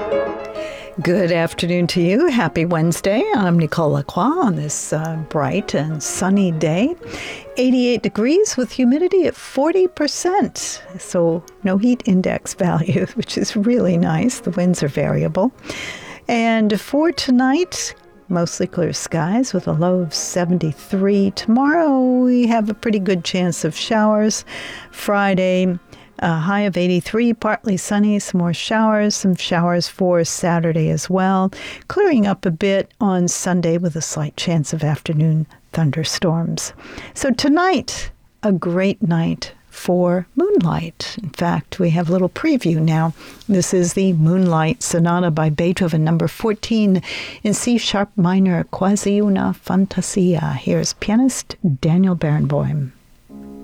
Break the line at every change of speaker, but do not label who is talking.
Good afternoon to you. Happy Wednesday. I'm Nicole Lacroix on this bright and sunny day. 88 degrees with humidity at 40%. So no heat index value, which is really nice. The winds are variable. And for tonight, mostly clear skies with a low of 73. Tomorrow, we have a pretty good chance of showers. Friday, a high of 83, partly sunny, some more showers, some showers for Saturday as well. Clearing up a bit on Sunday with a slight chance of afternoon thunderstorms. So tonight, a great night for Moonlight. In fact, we have a little preview now. This is the Moonlight Sonata by Beethoven, number 14 in C-sharp minor, Quasi una fantasia. Here's pianist Daniel Barenboim.